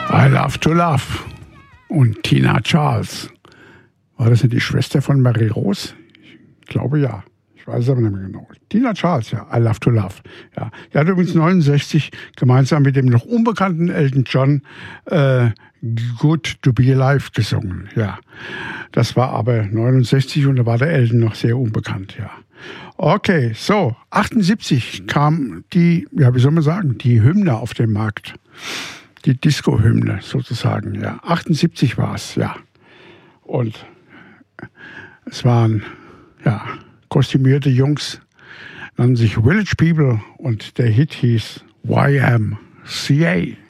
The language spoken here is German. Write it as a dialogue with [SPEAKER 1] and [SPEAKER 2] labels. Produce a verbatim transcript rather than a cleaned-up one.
[SPEAKER 1] I Love to Love und Tina Charles. War das nicht die Schwester von Marie Rose? Ich glaube ja. Ich weiß es aber nicht mehr genau. Tina Charles, ja. I Love to Love. Ja. Die hat übrigens neunundsechzig gemeinsam mit dem noch unbekannten Elton John äh, Good to Be Alive gesungen. Ja. Das war aber neunundsechzig und da war der Elton noch sehr unbekannt. Ja. Okay, so. achtundsiebzig kam die, ja, wie soll man sagen, die Hymne auf den Markt. Die Disco-Hymne sozusagen, ja. achtundsiebzig war es, ja. Und es waren, ja, kostümierte Jungs, nannten sich Village People und der Hit hieß Y M C A.